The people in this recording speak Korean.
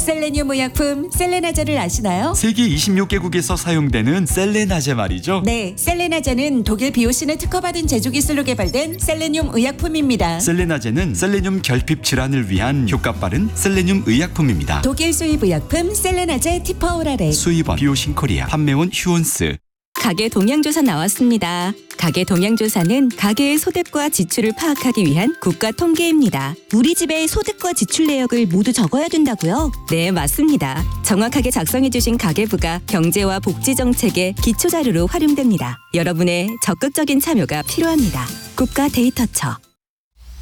셀레늄 의약품 셀레나제를 아시나요? 세계 26개국에서 사용되는 셀레나제 말이죠. 네, 셀레나제는 독일 비오신을 특허받은 제조 기술로 개발된 셀레늄 의약품입니다. 셀레나제는 셀레늄 결핍 질환을 위한 효과 빠른 셀레늄 의약품입니다. 독일 수입 의약품 셀레나제 티퍼오라레. 수입원 비오신 코리아, 판매원 휴온스. 가계 동향조사 나왔습니다. 가계 동향조사는 가계의 소득과 지출을 파악하기 위한 국가 통계입니다. 우리 집의 소득과 지출 내역을 모두 적어야 된다고요? 네, 맞습니다. 정확하게 작성해주신 가계부가 경제와 복지 정책의 기초 자료로 활용됩니다. 여러분의 적극적인 참여가 필요합니다. 국가 데이터처